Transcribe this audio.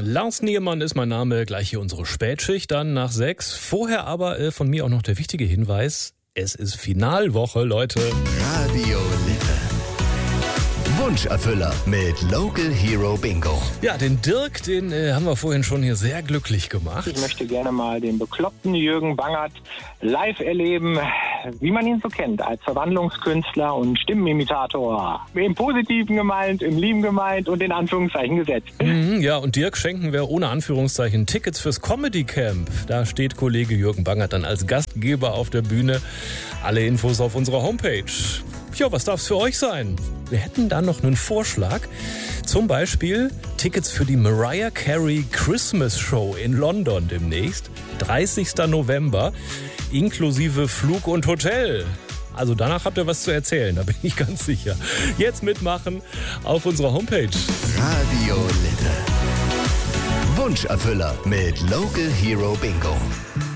Lars Niermann ist mein Name, gleich hier unsere Spätschicht, dann nach 6. Vorher aber von mir auch noch der wichtige Hinweis, es ist Finalwoche, Leute. Radio Lippe. Wunscherfüller mit Local Hero Bingo. Ja, den Dirk, den haben wir vorhin schon hier sehr glücklich gemacht. Ich möchte gerne mal den bekloppten Jürgen Bangert live erleben, wie man ihn so kennt, als Verwandlungskünstler und Stimmenimitator. Im Positiven gemeint, im Lieben gemeint und in Anführungszeichen gesetzt. Ja, und Dirk schenken wir ohne Anführungszeichen Tickets fürs Comedy Camp. Da steht Kollege Jürgen Bangert dann als Gastgeber auf der Bühne. Alle Infos auf unserer Homepage. Ja, was darf's für euch sein? Wir hätten da noch einen Vorschlag. Zum Beispiel Tickets für die Mariah Carey Christmas Show in London demnächst. 30. November, inklusive Flug und Hotel. Also danach habt ihr was zu erzählen, da bin ich ganz sicher. Jetzt mitmachen auf unserer Homepage. Radio Lippe. Wunscherfüller mit Local Hero Bingo.